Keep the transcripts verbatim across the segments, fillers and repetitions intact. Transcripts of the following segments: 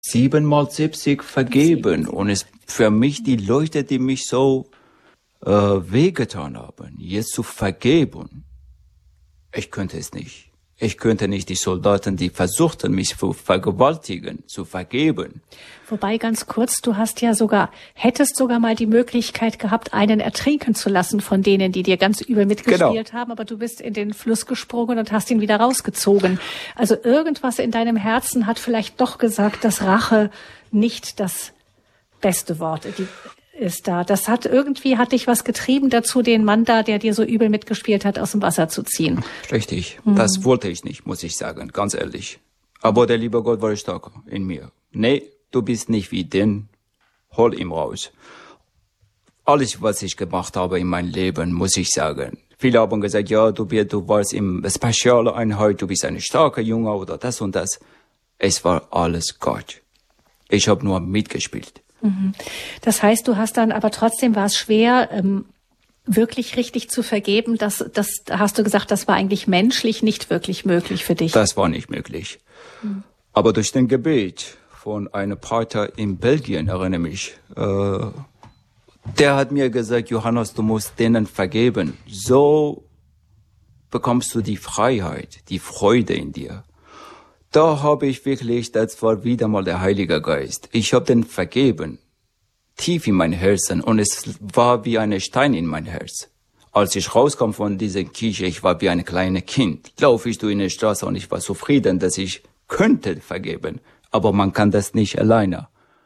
Siebenmal siebzig vergeben. Und es für mich die Leute, die mich so äh, wehgetan haben, jetzt zu vergeben, ich könnte es nicht. Ich könnte nicht die Soldaten, die versuchten, mich zu vergewaltigen, zu vergeben. Wobei, ganz kurz, du hast ja sogar, hättest sogar mal die Möglichkeit gehabt, einen ertrinken zu lassen von denen, die dir ganz übel mitgespielt genau. haben, aber du bist in den Fluss gesprungen und hast ihn wieder rausgezogen. Also irgendwas in deinem Herzen hat vielleicht doch gesagt, dass Rache nicht das beste Wort die ist da. Das hat irgendwie, hat dich was getrieben dazu, den Mann da, der dir so übel mitgespielt hat, aus dem Wasser zu ziehen. Richtig. Mhm. Das wollte ich nicht, muss ich sagen, ganz ehrlich. Aber der liebe Gott war stark in mir. Nee, du bist nicht wie den, hol ihn raus. Alles, was ich gemacht habe in meinem Leben, muss ich sagen. Viele haben gesagt, ja, du, du warst im Spezialeinheit, du bist ein starker Junge oder das und das. Es war alles Gott. Ich habe nur mitgespielt. Das heißt, du hast dann, aber trotzdem war es schwer, ähm, wirklich richtig zu vergeben. Das, das hast du gesagt, das war eigentlich menschlich nicht wirklich möglich für dich. Das war nicht möglich. Mhm. Aber durch den Gebet von einem Pater in Belgien, erinnere mich, äh, der hat mir gesagt, Johannes, du musst denen vergeben. So bekommst du die Freiheit, die Freude in dir. Da habe ich wirklich, das war wieder mal der Heilige Geist. Ich habe den vergeben, tief in mein Herzen, und es war wie ein Stein in mein Herz. Als ich rauskam von dieser Kirche, ich war wie ein kleines Kind. Laufe ich durch die Straße und ich war zufrieden, dass ich könnte vergeben. Aber man kann das nicht alleine.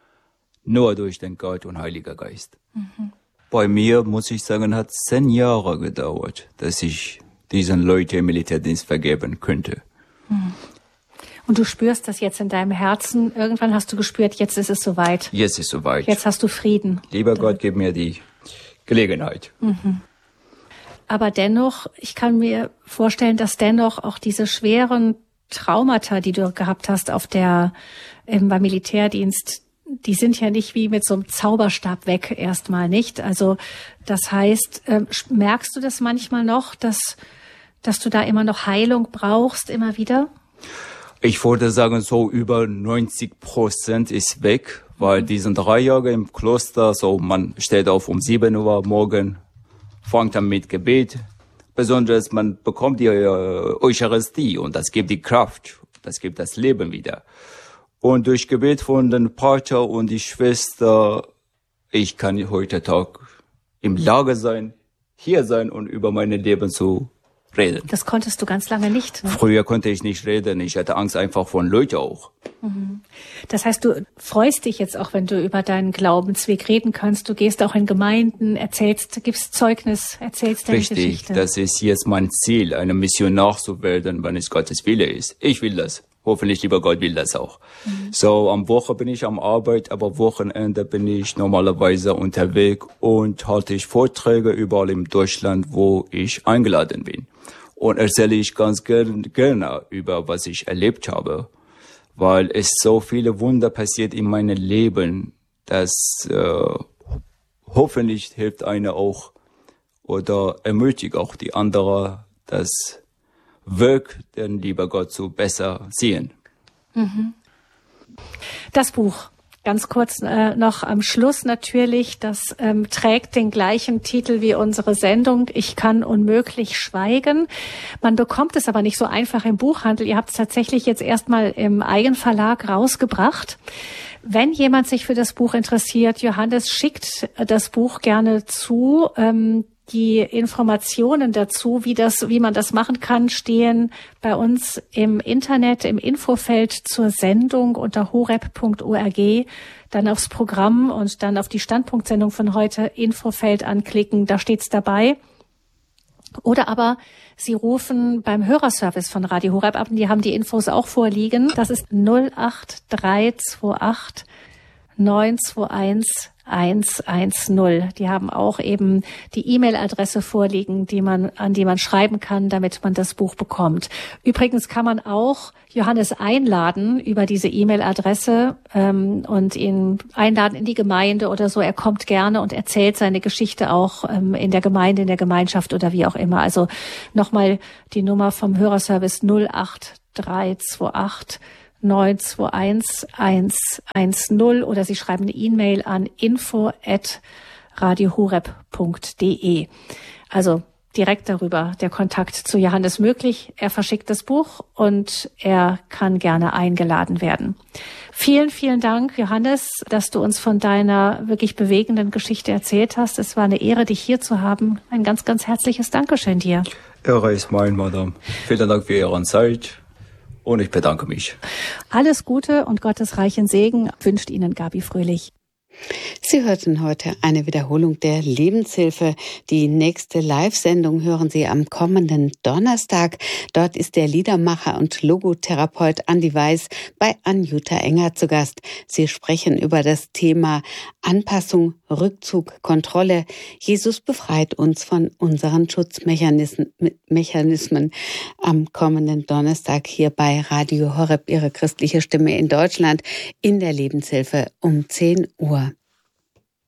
Nur durch den Gott und Heiliger Geist. Mhm. Bei mir, muss ich sagen, hat zehn Jahre gedauert, dass ich diesen Leuten im Militärdienst vergeben könnte. Mhm. Und du spürst das jetzt in deinem Herzen. Irgendwann hast du gespürt, jetzt ist es soweit. Jetzt ist es soweit. Jetzt hast du Frieden. Lieber Gott, gib mir die Gelegenheit. Mhm. Aber dennoch, ich kann mir vorstellen, dass dennoch auch diese schweren Traumata, die du gehabt hast auf der, ähm, beim Militärdienst, die sind ja nicht wie mit so einem Zauberstab weg, erstmal nicht. Also, das heißt, ähm, merkst du das manchmal noch, dass, dass du da immer noch Heilung brauchst, immer wieder? Ich würde sagen, so über neunzig Prozent ist weg, weil mhm. diesen drei Jahre im Kloster, so man steht auf um sieben Uhr morgen, fängt an mit Gebet. Besonders man bekommt die äh, Eucharistie und das gibt die Kraft, das gibt das Leben wieder. Und durch Gebet von den Pater und die Schwester, ich kann heute Tag im Lage sein, hier sein und über mein Leben zu reden. Das konntest du ganz lange nicht, ne? Früher konnte ich nicht reden. Ich hatte Angst einfach von Leuten auch. Mhm. Das heißt, du freust dich jetzt auch, wenn du über deinen Glaubensweg reden kannst. Du gehst auch in Gemeinden, erzählst, gibst Zeugnis, erzählst deine Richtig, Geschichte. Richtig, das ist jetzt mein Ziel, ein Missionar zu werden, wenn es Gottes Wille ist. Ich will das. Hoffentlich, lieber Gott, will das auch. Mhm. So, am Woche bin ich am Arbeit, aber Wochenende bin ich normalerweise unterwegs und halte ich Vorträge überall in Deutschland, wo ich eingeladen bin. Und erzähle ich ganz gern, gerne über, was ich erlebt habe, weil es so viele Wunder passiert in meinem Leben, dass äh, hoffentlich hilft einer auch oder ermutigt auch die andere, das Werk, den lieber Gott so besser sehen. Mhm. Das Buch. Ganz kurz äh, noch am Schluss natürlich, das ähm, trägt den gleichen Titel wie unsere Sendung, Ich kann unmöglich schweigen. Man bekommt es aber nicht so einfach im Buchhandel. Ihr habt es tatsächlich jetzt erstmal im Eigenverlag rausgebracht. Wenn jemand sich für das Buch interessiert, Johannes schickt das Buch gerne zu. Ähm, Die Informationen dazu, wie das, wie man das machen kann, stehen bei uns im Internet, im Infofeld zur Sendung unter horeb punkt org. Dann aufs Programm und dann auf die Standpunktsendung von heute Infofeld anklicken, da steht's dabei. Oder aber Sie rufen beim Hörerservice von Radio Horeb ab, die haben die Infos auch vorliegen. Das ist null acht drei zwei acht neun zwei eins eins eins null. Die haben auch eben die E-Mail-Adresse vorliegen, die man, an die man schreiben kann, damit man das Buch bekommt. Übrigens kann man auch Johannes einladen über diese E-Mail-Adresse ähm, und ihn einladen in die Gemeinde oder so. Er kommt gerne und erzählt seine Geschichte auch ähm, in der Gemeinde, in der Gemeinschaft oder wie auch immer. Also nochmal die Nummer vom Hörerservice null acht drei zwei acht neun zwei eins eins eins null oder Sie schreiben eine E-Mail an info at radio horeb punkt de. Also direkt darüber der Kontakt zu Johannes möglich. Er verschickt das Buch und er kann gerne eingeladen werden. Vielen, vielen Dank, Johannes, dass du uns von deiner wirklich bewegenden Geschichte erzählt hast. Es war eine Ehre, dich hier zu haben. Ein ganz, ganz herzliches Dankeschön dir. Ehre ist mein, Madame. Vielen Dank für Ihre Zeit und ich bedanke mich. Alles Gute und Gottes reichen Segen wünscht Ihnen Gabi Fröhlich. Sie hörten heute eine Wiederholung der Lebenshilfe. Die nächste Live-Sendung hören Sie am kommenden Donnerstag. Dort ist der Liedermacher und Logotherapeut Andi Weiß bei Anjuta Enger zu Gast. Sie sprechen über das Thema Anpassung, Rückzug, Kontrolle. Jesus befreit uns von unseren Schutzmechanismen. Mechanismen. Am kommenden Donnerstag hier bei Radio Horeb, Ihre christliche Stimme in Deutschland, in der Lebenshilfe um zehn Uhr.